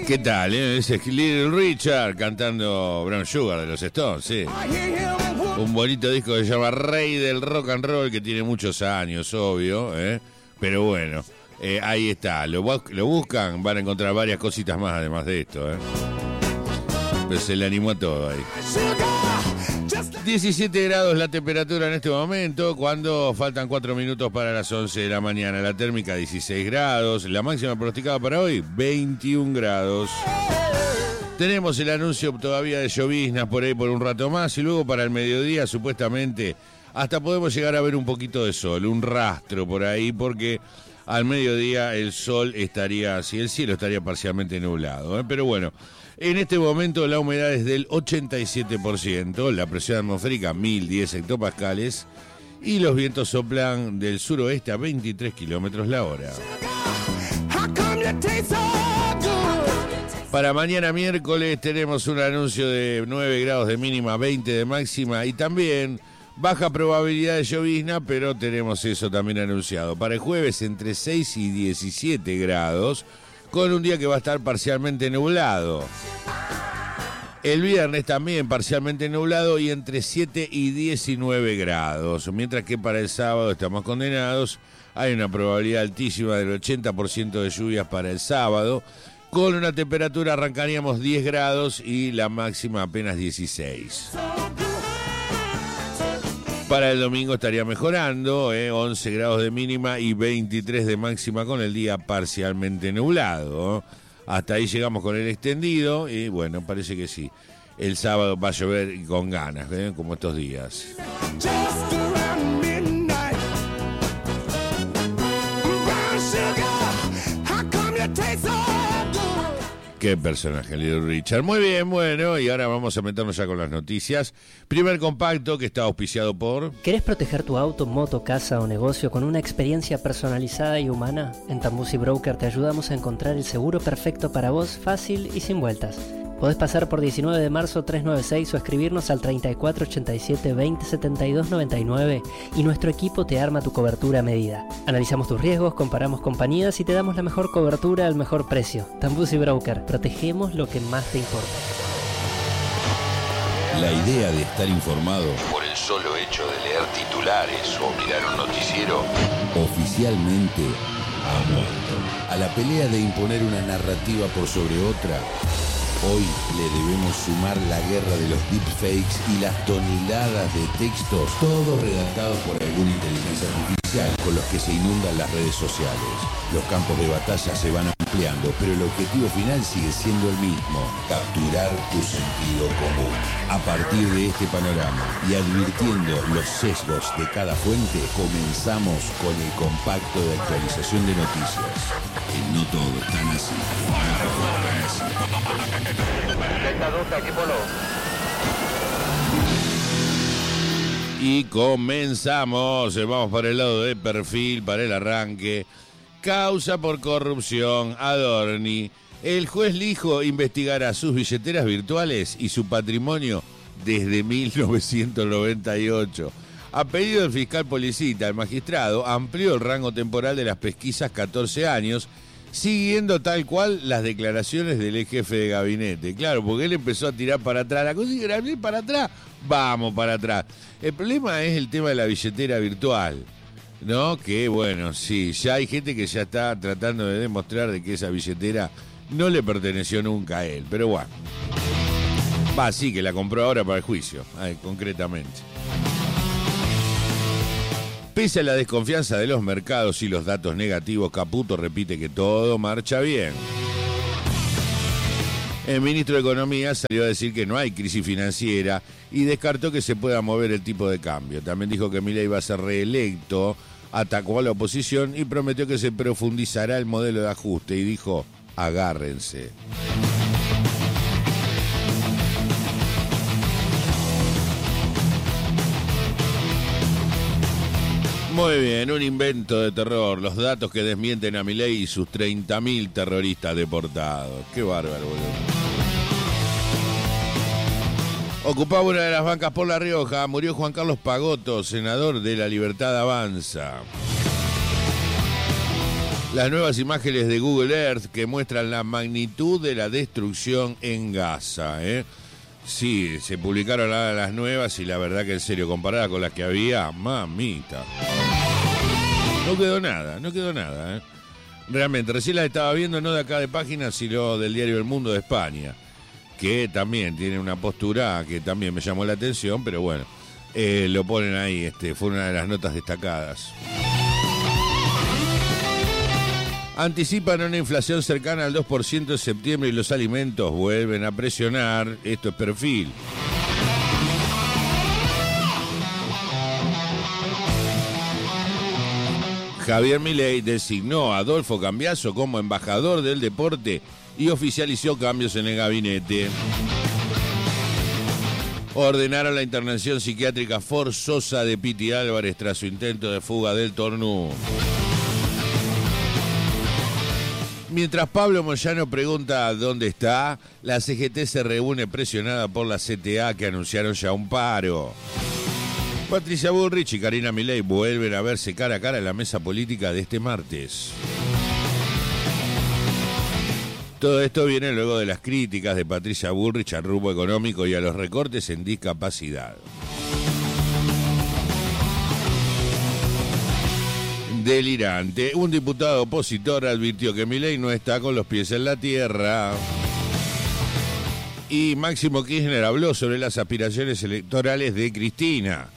¿Qué tal? Ese es Little Richard cantando Brown Sugar de los Stones, sí. Un bonito disco que se llama Rey del Rock and Roll, que tiene muchos años, obvio, pero bueno, ahí está. Lo buscan, van a encontrar varias cositas más además de esto, Pero se le animó a todo ahí. 17 grados la temperatura en este momento, cuando faltan 4 minutos para las 11 de la mañana. La térmica 16 grados, la máxima pronosticada para hoy 21 grados. Tenemos el anuncio todavía de lloviznas por ahí por un rato más, y luego para el mediodía supuestamente hasta podemos llegar a ver un poquito de sol, un rastro por ahí, porque al mediodía el sol estaría, sí, el cielo estaría parcialmente nublado, pero bueno. En este momento la humedad es del 87%, la presión atmosférica 1010 hectopascales y los vientos soplan del suroeste a 23 kilómetros la hora. Para mañana miércoles tenemos un anuncio de 9 grados de mínima, 20 de máxima y también baja probabilidad de llovizna, pero tenemos eso también anunciado. Para el jueves entre 6 y 17 grados, con un día que va a estar parcialmente nublado. El viernes también parcialmente nublado y entre 7 y 19 grados. Mientras que para el sábado estamos condenados. Hay una probabilidad altísima del 80% de lluvias para el sábado. Con una temperatura arrancaríamos 10 grados y la máxima apenas 16. Para el domingo estaría mejorando, 11 grados de mínima y 23 de máxima con el día parcialmente nublado. Hasta ahí llegamos con el extendido y bueno, parece que sí. El sábado va a llover con ganas, como estos días. Qué personaje, Little Richard. Muy bien, bueno, y ahora vamos a meternos ya con las noticias. Primer compacto que está auspiciado por... ¿Querés proteger tu auto, moto, casa o negocio con una experiencia personalizada y humana? En Tambusi Broker te ayudamos a encontrar el seguro perfecto para vos, fácil y sin vueltas. Podés pasar por 19 de marzo 396 o escribirnos al 3487 20 72 99 y nuestro equipo te arma tu cobertura a medida. Analizamos tus riesgos, comparamos compañías y te damos la mejor cobertura al mejor precio. Tambusi Broker, protegemos lo que más te importa. La idea de estar informado por el solo hecho de leer titulares o mirar un noticiero oficialmente ha muerto. A la pelea de imponer una narrativa por sobre otra, hoy le debemos sumar la guerra de los deepfakes y las toneladas de textos, todos redactados por alguna inteligencia artificial, con los que se inundan las redes sociales. Los campos de batalla se van ampliando, pero el objetivo final sigue siendo el mismo: capturar tu sentido común. A partir de este panorama y advirtiendo los sesgos de cada fuente, comenzamos con el compacto de actualización de noticias. No todo es tan así. Y comenzamos, vamos para el lado de perfil, para el arranque. Causa por corrupción, Adorni. El juez Lijo investigará sus billeteras virtuales y su patrimonio desde 1998. A pedido del fiscal Policita, el magistrado amplió el rango temporal de las pesquisas 14 años, siguiendo tal cual las declaraciones del jefe de gabinete. Claro, porque él empezó a tirar para atrás. La cosa es que era bien para atrás, vamos para atrás. El problema es el tema de la billetera virtual, ¿no? Que bueno, sí, ya hay gente que ya está tratando de demostrar de que esa billetera no le perteneció nunca a él. Pero bueno, sí, que la compró ahora para el juicio, concretamente. Pese a la desconfianza de los mercados y los datos negativos, Caputo repite que todo marcha bien. El ministro de Economía salió a decir que no hay crisis financiera y descartó que se pueda mover el tipo de cambio. También dijo que Milei va a ser reelecto, atacó a la oposición y prometió que se profundizará el modelo de ajuste y dijo: agárrense. Muy bien, un invento de terror. Los datos que desmienten a Milei y sus 30.000 terroristas deportados. Qué bárbaro, boludo. Ocupaba una de las bancas por La Rioja. Murió Juan Carlos Pagotto, senador de La Libertad Avanza. Las nuevas imágenes de Google Earth que muestran la magnitud de la destrucción en Gaza, Sí, se publicaron las nuevas y la verdad que en serio, comparada con las que había, mamita. No quedó nada, Realmente, recién las estaba viendo, no de acá de página, sino del diario El Mundo de España, que también tiene una postura que también me llamó la atención, pero bueno, lo ponen ahí, fue una de las notas destacadas. Anticipan una inflación cercana al 2% en septiembre y los alimentos vuelven a presionar. Esto es Perfil. Javier Milei designó a Adolfo Cambiaso como embajador del deporte y oficializó cambios en el gabinete. Ordenaron la internación psiquiátrica forzosa de Piti Álvarez tras su intento de fuga del Tornú. Mientras Pablo Moyano pregunta dónde está, la CGT se reúne presionada por la CTA que anunciaron ya un paro. Patricia Bullrich y Karina Milei vuelven a verse cara a cara en la mesa política de este martes. Todo esto viene luego de las críticas de Patricia Bullrich al rumbo económico y a los recortes en discapacidad. Delirante. Un diputado opositor advirtió que Milei no está con los pies en la tierra. Y Máximo Kirchner habló sobre las aspiraciones electorales de Cristina.